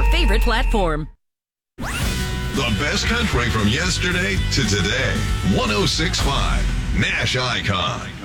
favorite platform. The best country from yesterday to today. 106.5 Nash Icon.